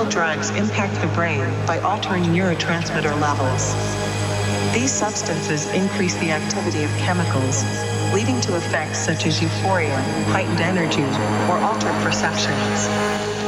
drugs impact the brain by altering neurotransmitter levels. These substances increase the activity of chemicals, leading to effects such as euphoria, heightened energy, or altered perceptions.